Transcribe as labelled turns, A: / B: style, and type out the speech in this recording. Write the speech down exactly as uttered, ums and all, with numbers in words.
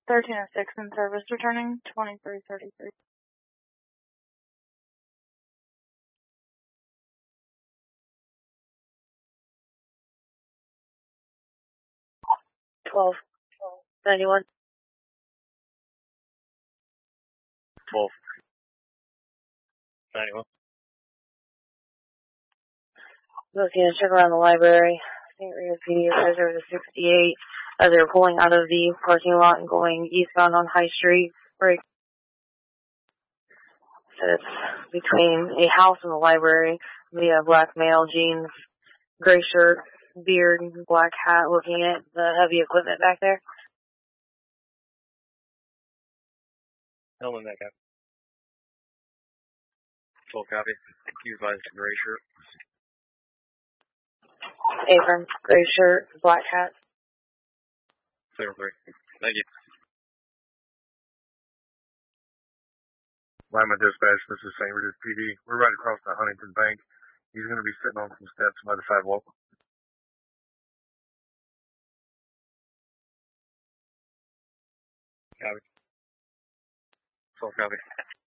A: thirteen oh six in service, returning twenty-three thirty-three. twelve ninety-one.
B: twelve ninety-one.
A: Looking to check around the library. Saint Rita P D says there was a sixty-eight as they were pulling out of the parking lot and going eastbound on High Street. Right. So it's between a house and the library. We have black male, jeans, gray shirt, beard, black hat, looking at the heavy equipment back there.
B: Hellman, that guy. Full copy. Accused by the gray shirt.
A: Apron, gray shirt, black hat.
B: zero three. Thank you.
C: Lima Dispatch, this is Saint Rita P D. We're right across the Huntington Bank. He's going to be sitting on some steps by the sidewalk.
B: Copy. Full copy.